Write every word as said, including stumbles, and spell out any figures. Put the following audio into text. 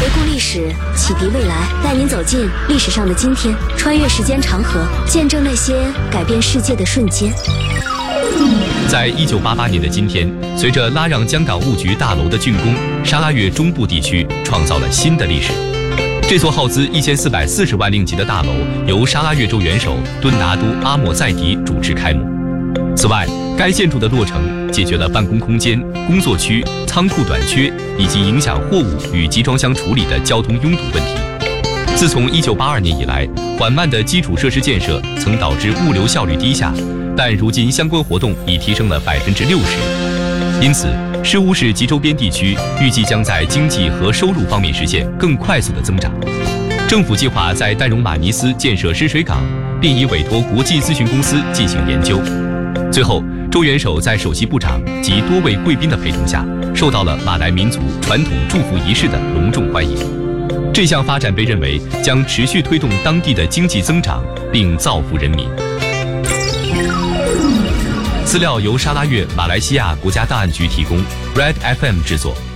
顾历史，启迪未来，带您走进历史上的今天，穿越时间长河，见证那些改变世界的瞬间。 在一九八八年的今天，随着拉让江港务局大楼的竣工，沙拉越中部地区创造了新的历史。这座耗资一千四百四十万令吉的大楼由沙拉越州元首敦拿都阿莫塞迪主持开幕。此外，该建筑的落成解决了办公空间、工作区、仓库短缺以及影响货物与集装箱处理的交通拥堵问题。自从一九八二年以来，缓慢的基础设施建设曾导致物流效率低下，但如今相关活动已提升了百分之六十。因此，狮乌市及周边地区预计将在经济和收入方面实现更快速的增长。政府计划在丹戎马尼斯建设湿水港，并已委托国际咨询公司进行研究。最后，周元首在首席部长及多位贵宾的陪同下，受到了马来民族传统祝福仪式的隆重欢迎。这项发展被认为将持续推动当地的经济增长，并造福人民。资料由沙拉越马来西亚国家档案局提供 ，Red F M 制作。